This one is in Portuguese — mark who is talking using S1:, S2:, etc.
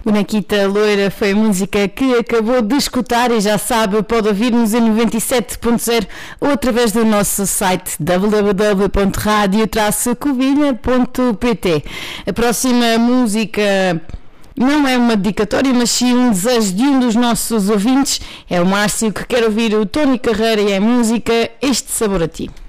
S1: Bonequita Loira foi a música que acabou de escutar e já sabe, pode ouvir-nos em 97.0 ou através do nosso site www.radio-covilha.pt. A próxima música não é uma dedicatória, mas sim um desejo de um dos nossos ouvintes. É o Márcio, que quer ouvir o Tony Carreira e a música Este Sabor a Ti.